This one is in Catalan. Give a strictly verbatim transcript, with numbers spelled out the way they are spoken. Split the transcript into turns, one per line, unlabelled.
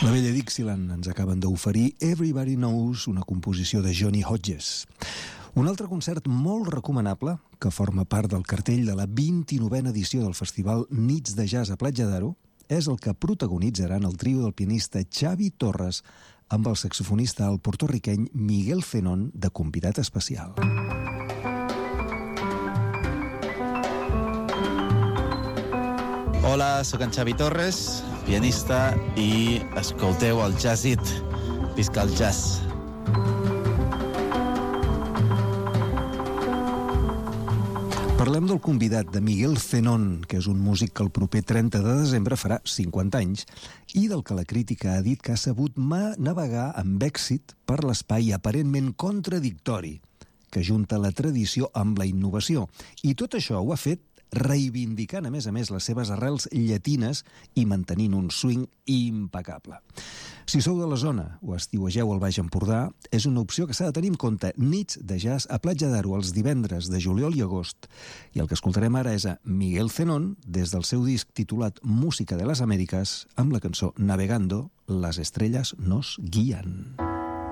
La vella Dixieland ens acaben d'oferir Everybody Knows, una composició de Johnny Hodges. Un altre concert molt recomanable, que forma part del cartell de la vint-i-novena edició del festival Nits de Jazz a Platja d'Aro, és el que protagonitzaran el trio del pianista Xavi Torres amb el saxofonista el porto-riqueny Miguel Zenón de convidat especial.
Hola, sóc en Xavi Torres, pianista, i escolteu el Jazzit. Visca el jazz.
Parlem del convidat de Miguel Zenón, que és un músic que el proper trenta de desembre farà cinquanta anys, i del que la crítica ha dit que ha sabut navegar amb èxit per l'espai aparentment contradictori, que junta la tradició amb la innovació. I tot això ho ha fet reivindicant, a més a més, les seves arrels llatines i mantenint un swing impecable. Si sou de la zona o estiuegeu al Baix Empordà, és una opció que s'ha de tenir en compte. Nits de Jazz a Platja d'Aro els divendres de juliol i agost. I el que escoltarem ara és a Miguel Zenón des del seu disc titulat Música de las Américas amb la cançó Navegando, las estrellas nos guían.